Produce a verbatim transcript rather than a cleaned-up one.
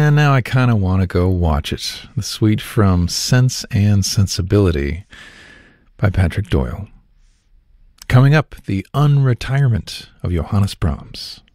And now I kind of want to go watch it. The suite from Sense and Sensibility by Patrick Doyle. Coming up, the unretirement of Johannes Brahms.